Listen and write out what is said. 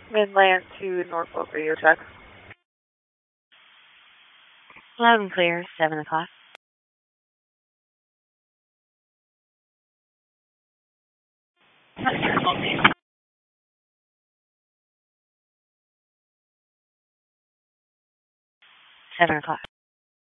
Midland to Norfolk radio check. Loud and clear, 7 o'clock. Seven o'clock.